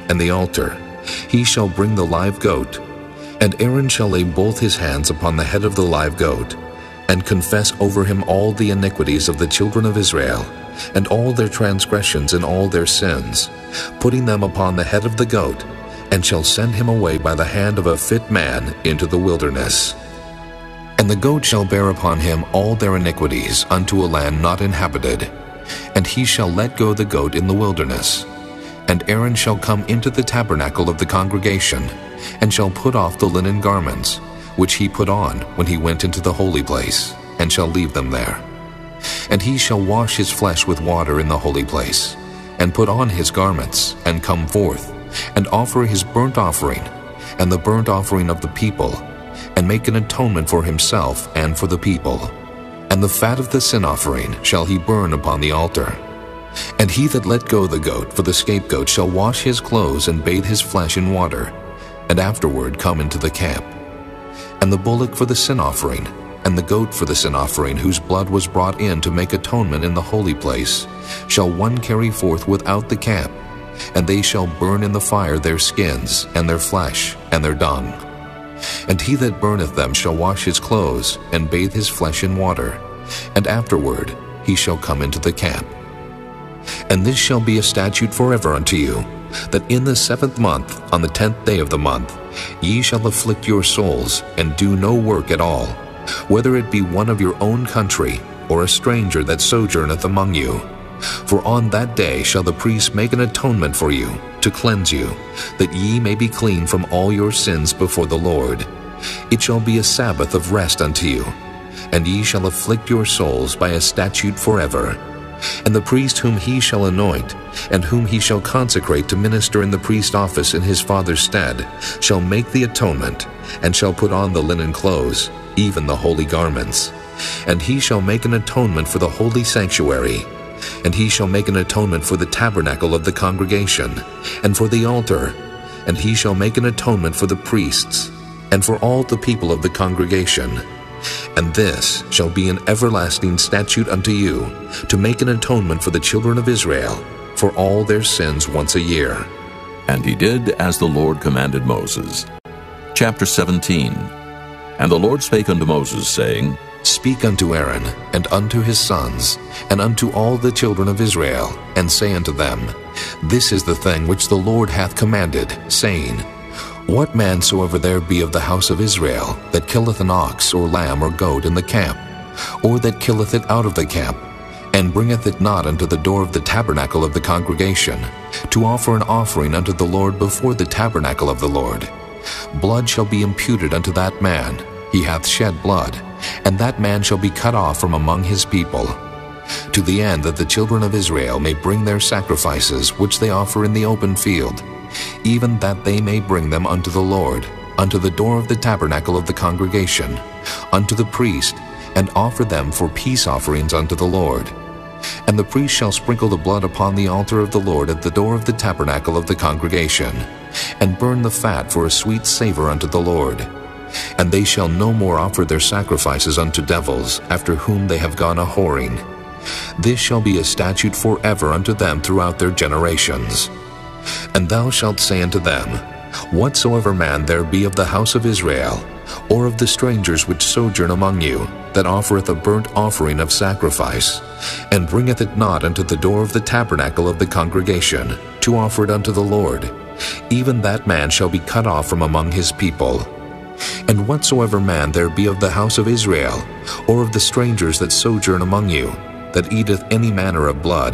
and the altar, he shall bring the live goat, and Aaron shall lay both his hands upon the head of the live goat, and confess over him all the iniquities of the children of Israel, and all their transgressions and all their sins, putting them upon the head of the goat, and shall send him away by the hand of a fit man into the wilderness. And the goat shall bear upon him all their iniquities unto a land not inhabited, and he shall let go the goat in the wilderness. And Aaron shall come into the tabernacle of the congregation, and shall put off the linen garments, which he put on when he went into the holy place, and shall leave them there. And he shall wash his flesh with water in the holy place, and put on his garments, and come forth, and offer his burnt offering, and the burnt offering of the people, and make an atonement for himself and for the people. And the fat of the sin offering shall he burn upon the altar. And he that let go the goat for the scapegoat shall wash his clothes and bathe his flesh in water, and afterward come into the camp. And the bullock for the sin offering, and the goat for the sin offering, whose blood was brought in to make atonement in the holy place, shall one carry forth without the camp, and they shall burn in the fire their skins, and their flesh, and their dung. And he that burneth them shall wash his clothes, and bathe his flesh in water, and afterward he shall come into the camp. And this shall be a statute forever unto you, that in the seventh month, on the tenth day of the month, ye shall afflict your souls, and do no work at all, whether it be one of your own country, or a stranger that sojourneth among you. For on that day shall the priest make an atonement for you, to cleanse you, that ye may be clean from all your sins before the Lord. It shall be a Sabbath of rest unto you, and ye shall afflict your souls by a statute forever. And the priest whom he shall anoint, and whom he shall consecrate to minister in the priest office in his father's stead, shall make the atonement, and shall put on the linen clothes, even the holy garments. And he shall make an atonement for the holy sanctuary, and he shall make an atonement for the tabernacle of the congregation, and for the altar, and he shall make an atonement for the priests, and for all the people of the congregation. And this shall be an everlasting statute unto you, to make an atonement for the children of Israel, for all their sins once a year. And he did as the Lord commanded Moses. Chapter seventeen. And the Lord spake unto Moses, saying, Speak unto Aaron, and unto his sons, and unto all the children of Israel, and say unto them, This is the thing which the Lord hath commanded, saying, What man soever there be of the house of Israel, that killeth an ox, or lamb, or goat in the camp, or that killeth it out of the camp, and bringeth it not unto the door of the tabernacle of the congregation, to offer an offering unto the Lord before the tabernacle of the Lord, blood shall be imputed unto that man. He hath shed blood, and that man shall be cut off from among his people, to the end that the children of Israel may bring their sacrifices which they offer in the open field, even that they may bring them unto the Lord, unto the door of the tabernacle of the congregation, unto the priest, and offer them for peace offerings unto the Lord. And the priest shall sprinkle the blood upon the altar of the Lord at the door of the tabernacle of the congregation, and burn the fat for a sweet savor unto the Lord. And they shall no more offer their sacrifices unto devils, after whom they have gone a-whoring. This shall be a statute forever unto them throughout their generations. And thou shalt say unto them, Whatsoever man there be of the house of Israel, or of the strangers which sojourn among you, that offereth a burnt offering of sacrifice, and bringeth it not unto the door of the tabernacle of the congregation, to offer it unto the Lord, even that man shall be cut off from among his people. And whatsoever man there be of the house of Israel, or of the strangers that sojourn among you, that eateth any manner of blood,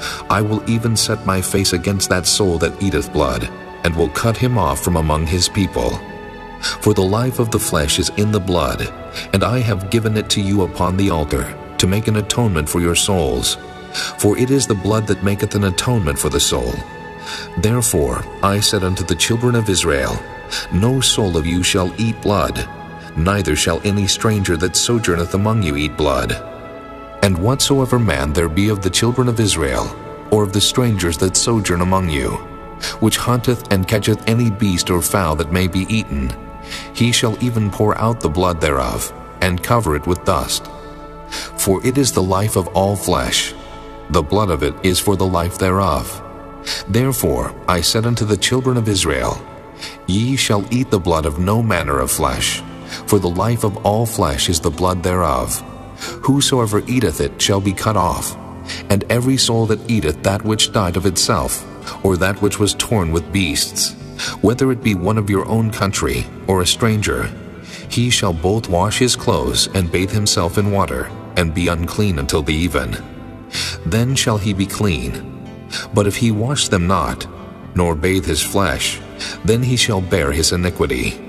I will even set my face against that soul that eateth blood, and will cut him off from among his people. For the life of the flesh is in the blood, and I have given it to you upon the altar, to make an atonement for your souls. For it is the blood that maketh an atonement for the soul. Therefore I said unto the children of Israel, No soul of you shall eat blood, neither shall any stranger that sojourneth among you eat blood. And whatsoever man there be of the children of Israel, or of the strangers that sojourn among you, which hunteth and catcheth any beast or fowl that may be eaten, he shall even pour out the blood thereof, and cover it with dust. For it is the life of all flesh, the blood of it is for the life thereof. Therefore I said unto the children of Israel, Ye shall eat the blood of no manner of flesh, for the life of all flesh is the blood thereof. Whosoever eateth it shall be cut off, and every soul that eateth that which died of itself, or that which was torn with beasts, whether it be one of your own country or a stranger, he shall both wash his clothes and bathe himself in water, and be unclean until the even. Then shall he be clean. But if he wash them not, nor bathe his flesh, then he shall bear his iniquity.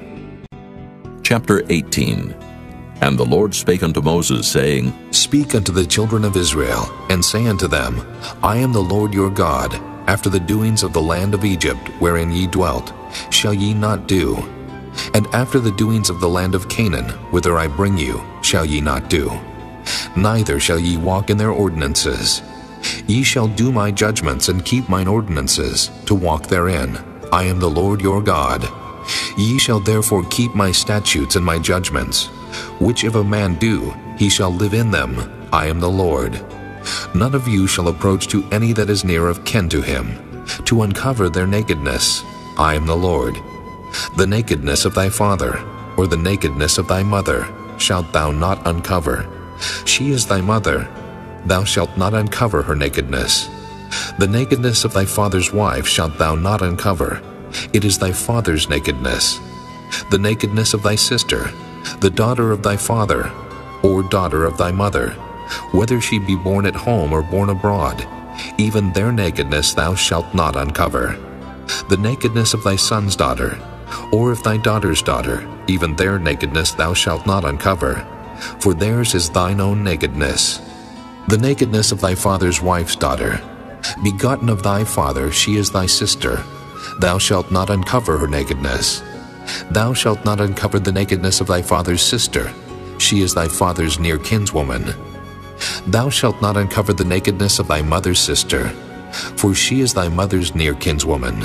Chapter eighteen. And the Lord spake unto Moses, saying, Speak unto the children of Israel, and say unto them, I am the Lord your God. After the doings of the land of Egypt, wherein ye dwelt, shall ye not do. And after the doings of the land of Canaan, whither I bring you, shall ye not do. Neither shall ye walk in their ordinances. Ye shall do my judgments and keep mine ordinances, to walk therein. I am the Lord your God. Ye shall therefore keep my statutes and my judgments, which if a man do, he shall live in them. I am the Lord. None of you shall approach to any that is near of kin to him, to uncover their nakedness. I am the Lord. The nakedness of thy father, or the nakedness of thy mother, shalt thou not uncover. She is thy mother. Thou shalt not uncover her nakedness. The nakedness of thy father's wife shalt thou not uncover. It is thy father's nakedness. The nakedness of thy sister, the daughter of thy father, or daughter of thy mother, whether she be born at home or born abroad, even their nakedness thou shalt not uncover. The nakedness of thy son's daughter, or of thy daughter's daughter, even their nakedness thou shalt not uncover, for theirs is thine own nakedness. The nakedness of thy father's wife's daughter, begotten of thy father, she is thy sister. Thou shalt not uncover her nakedness. Thou shalt not uncover the nakedness of thy father's sister. She is thy father's near kinswoman. Thou shalt not uncover the nakedness of thy mother's sister, for she is thy mother's near kinswoman.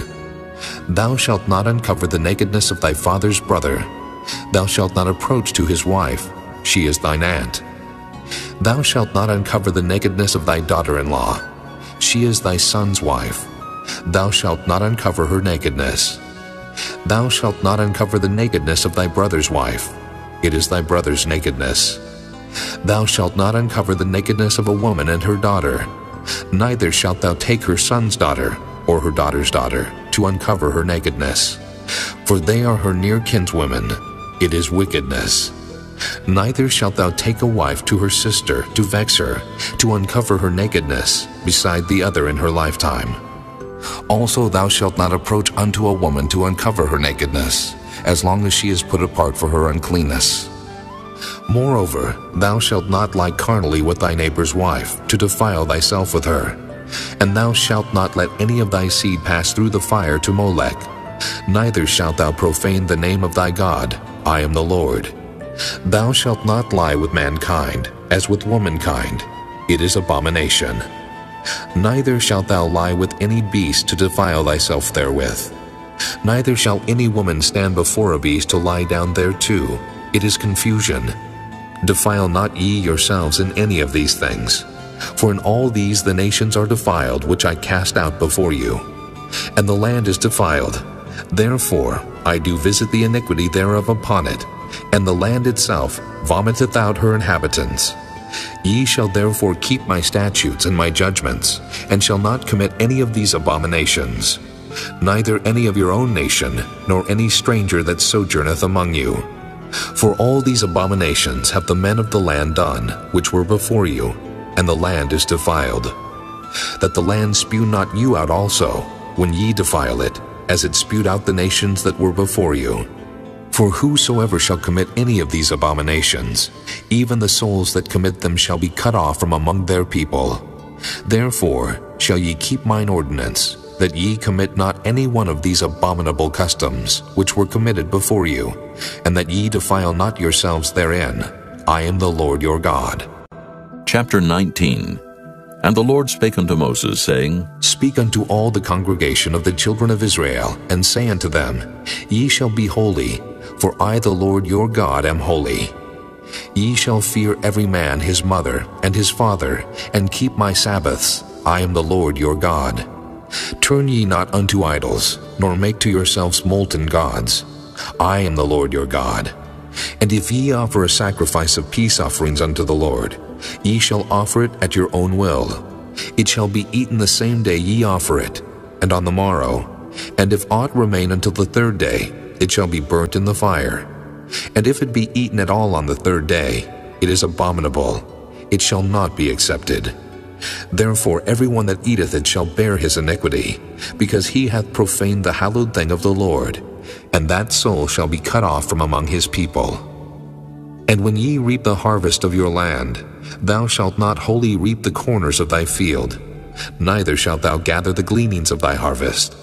Thou shalt not uncover the nakedness of thy father's brother. Thou shalt not approach to his wife. She is thine aunt. Thou shalt not uncover the nakedness of thy daughter-in-law. She is thy son's wife. Thou shalt not uncover her nakedness. Thou shalt not uncover the nakedness of thy brother's wife. It is thy brother's nakedness. Thou shalt not uncover the nakedness of a woman and her daughter. Neither shalt thou take her son's daughter, or her daughter's daughter, to uncover her nakedness. For they are her near kinswomen. It is wickedness. Neither shalt thou take a wife to her sister, to vex her, to uncover her nakedness, beside the other in her lifetime. Also thou shalt not approach unto a woman to uncover her nakedness, as long as she is put apart for her uncleanness. Moreover, thou shalt not lie carnally with thy neighbor's wife, to defile thyself with her. And thou shalt not let any of thy seed pass through the fire to Molech. Neither shalt thou profane the name of thy God. I am the Lord. Thou shalt not lie with mankind, as with womankind. It is abomination. Neither shalt thou lie with any beast to defile thyself therewith. Neither shall any woman stand before a beast to lie down thereto. It is confusion. Defile not ye yourselves in any of these things. For in all these the nations are defiled, which I cast out before you. And the land is defiled. Therefore I do visit the iniquity thereof upon it, and the land itself vomiteth out her inhabitants. Ye shall therefore keep my statutes and my judgments, and shall not commit any of these abominations, neither any of your own nation, nor any stranger that sojourneth among you. For all these abominations have the men of the land done, which were before you, and the land is defiled. That the land spew not you out also, when ye defile it, as it spewed out the nations that were before you. For whosoever shall commit any of these abominations, even the souls that commit them shall be cut off from among their people. Therefore shall ye keep mine ordinance, that ye commit not any one of these abominable customs, which were committed before you, and that ye defile not yourselves therein. I am the Lord your God. Chapter nineteen. And the Lord spake unto Moses, saying, Speak unto all the congregation of the children of Israel, and say unto them, Ye shall be holy, for I the Lord your God am holy. Ye shall fear every man his mother and his father, and keep my Sabbaths. I am the Lord your God. Turn ye not unto idols, nor make to yourselves molten gods. I am the Lord your God. And if ye offer a sacrifice of peace offerings unto the Lord, ye shall offer it at your own will. It shall be eaten the same day ye offer it, and on the morrow. And if aught remain until the third day, it shall be burnt in the fire. And if it be eaten at all on the third day, it is abominable. It shall not be accepted. Therefore every one that eateth it shall bear his iniquity, because he hath profaned the hallowed thing of the Lord, and that soul shall be cut off from among his people. And when ye reap the harvest of your land, thou shalt not wholly reap the corners of thy field, neither shalt thou gather the gleanings of thy harvest.